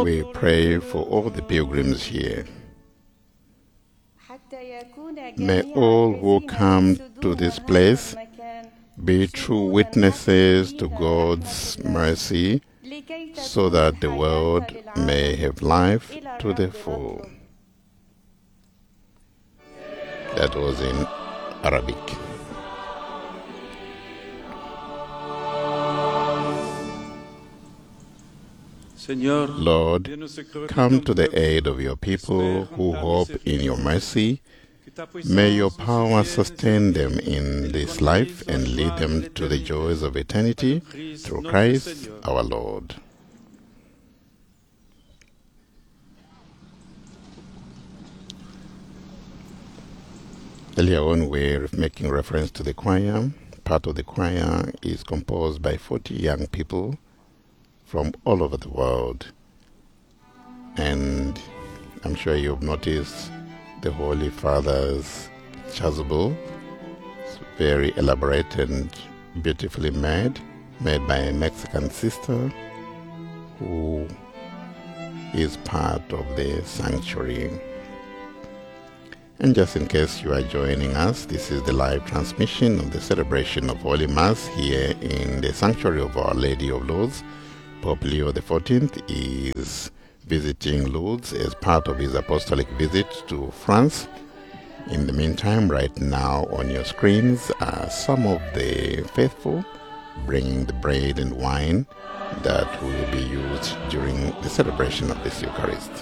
We pray for all the pilgrims here. May all who come to this place be true witnesses to God's mercy, so that the world may have life to the full. That was in Arabic. Lord, come to the aid of your people who hope in your mercy. May your power sustain them in this life and lead them to the joys of eternity through Christ our Lord. Earlier on, we're making reference to the choir. Part of the choir is composed by 40 young people from all over the world. And I'm sure you've noticed the Holy Father's chasuble. It's very elaborate and beautifully made by a Mexican sister who is part of the sanctuary. And just in case you are joining us, this is the live transmission of the celebration of Holy Mass here in the sanctuary of Our Lady of Lourdes. Pope Leo XIV is visiting Lourdes as part of his apostolic visit to France. In the meantime, right now on your screens are some of the faithful bringing the bread and wine that will be used during the celebration of this Eucharist.